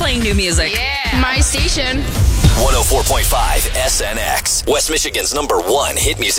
playing new music. Yeah. My station. 104.5 SNX, West Michigan's #1 hit music